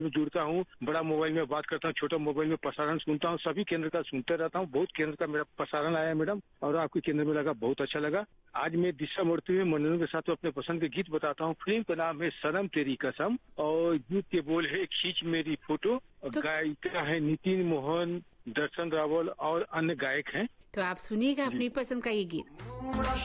मैं जुड़ता हूँ, बड़ा मोबाइल में बात करता हूँ, छोटा मोबाइल में प्रसारण सुनता हूँ, सभी केंद्र का सुनते रहता हूँ। बहुत केंद्र का मेरा प्रसारण आया मैडम, और आपके केंद्र में लगा, बहुत अच्छा लगा। आज मैं दिशा मूर्ति में मनोरंजन के साथ अपने पसंद के गीत बताता हूँ। फिल्म का नाम है सनम तेरी कसम, और गीत के बोल है खींच मेरी फोटो। गायिका है नितिन मोहन, दर्शन रावल और अन्य गायक हैं। तो आप सुनिएगा अपनी पसंद का ये गीत।